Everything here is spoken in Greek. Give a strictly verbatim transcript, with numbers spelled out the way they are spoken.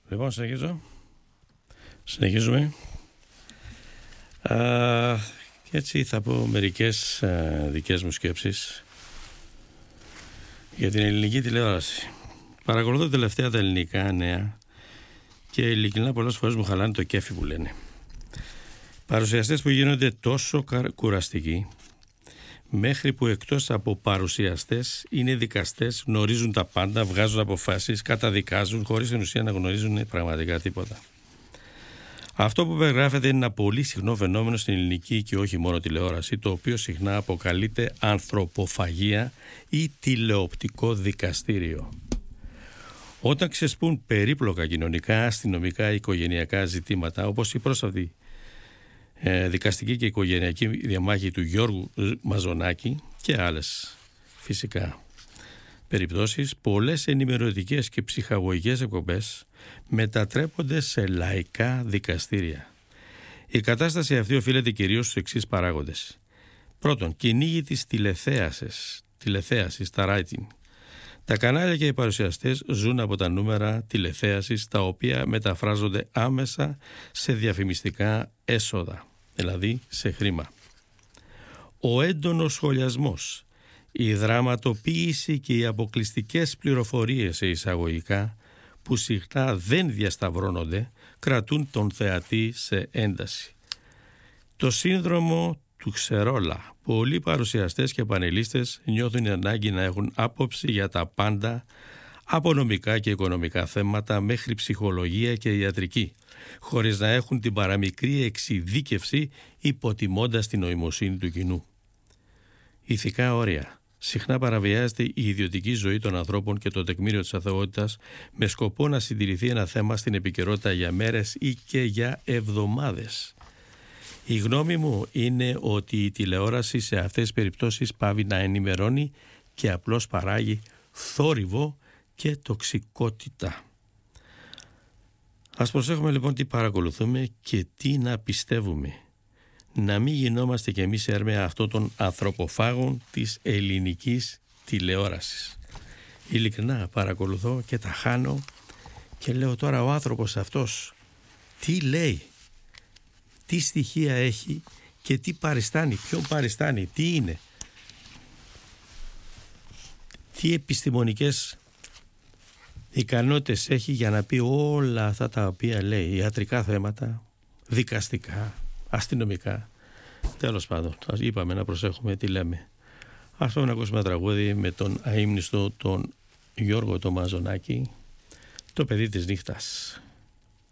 Λοιπόν, συνεχίζω. Συνεχίζουμε. Α, και έτσι θα πω μερικές α, δικές μου σκέψεις για την ελληνική τηλεόραση. Παρακολουθώ τελευταία τα ελληνικά νέα και ειλικρινά πολλές φορές μου χαλάνε το κέφι που λένε. Παρουσιαστές που γίνονται τόσο κουραστικοί, μέχρι που εκτός από παρουσιαστές είναι δικαστές, γνωρίζουν τα πάντα, βγάζουν αποφάσεις, καταδικάζουν χωρίς στην ουσία να γνωρίζουν πραγματικά τίποτα. Αυτό που περιγράφεται είναι ένα πολύ συχνό φαινόμενο στην ελληνική και όχι μόνο τηλεόραση, το οποίο συχνά αποκαλείται ανθρωποφαγία ή τηλεοπτικό δικαστήριο. Όταν ξεσπούν περίπλοκα κοινωνικά, αστυνομικά, οικογενειακά ζητήματα, όπως η πρόσφατη ε, δικαστική και οικογενειακή διαμάχη του Γιώργου Μαζονάκη και άλλες φυσικά περιπτώσεις, πολλές ενημερωτικές και ψυχαγωγικές εκπομπές μετατρέπονται σε λαϊκά δικαστήρια. Η κατάσταση αυτή οφείλεται κυρίως στους εξής παράγοντες. Πρώτον, κυνήγι της τηλεθέασης, τηλεθέασης, τα writing. Τα κανάλια και οι παρουσιαστές ζουν από τα νούμερα τηλεθέασης, τα οποία μεταφράζονται άμεσα σε διαφημιστικά έσοδα, δηλαδή σε χρήμα. Ο έντονος σχολιασμός, η δραματοποίηση και οι αποκλειστικές πληροφορίες σε εισαγωγικά, που συχνά δεν διασταυρώνονται, κρατούν τον θεατή σε ένταση. Το σύνδρομο του ξερόλα. Πολλοί παρουσιαστές και πανελίστες νιώθουν ανάγκη να έχουν άποψη για τα πάντα, από νομικά και οικονομικά θέματα μέχρι ψυχολογία και ιατρική, χωρίς να έχουν την παραμικρή εξειδίκευση, υποτιμώντας την νοημοσύνη του κοινού. Ηθικά όρια. Συχνά παραβιάζεται η ιδιωτική ζωή των ανθρώπων και το τεκμήριο της αθωότητας, με σκοπό να συντηρηθεί ένα θέμα στην επικαιρότητα για μέρες ή και για εβδομάδες. Η γνώμη μου είναι ότι η τηλεόραση σε αυτές τις περιπτώσεις πάβει να ενημερώνει και απλώς παράγει θόρυβο και τοξικότητα. Ας προσέχουμε λοιπόν τι παρακολουθούμε και τι να πιστεύουμε. Να μην γινόμαστε κι εμείς έρμεα αυτών των ανθρωποφάγων της ελληνικής τηλεόρασης. Ειλικρινά παρακολουθώ και τα χάνω και λέω τώρα ο άνθρωπος αυτός τι λέει, τι στοιχεία έχει και τι παριστάνει, ποιον παριστάνει, τι είναι. Τι επιστημονικές ικανότητες έχει για να πει όλα αυτά τα οποία λέει, ιατρικά θέματα, δικαστικά, αστυνομικά. Τέλος πάντων, είπαμε να προσέχουμε τι λέμε. Ας πάμε να ακούσουμε ένα τραγούδι με τον αείμνηστο τον Γιώργο το Μαζονάκη, το παιδί της νύχτας.